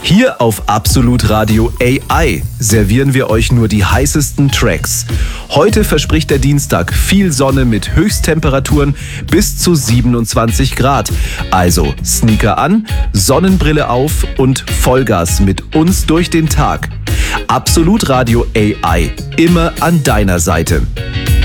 Hier auf Absolut Radio AI servieren wir euch nur die heißesten Tracks. Heute verspricht der Dienstag viel Sonne mit Höchsttemperaturen bis zu 27 Grad. Also Sneaker an, Sonnenbrille auf und Vollgas mit uns durch den Tag. Absolut Radio AI, immer an deiner Seite.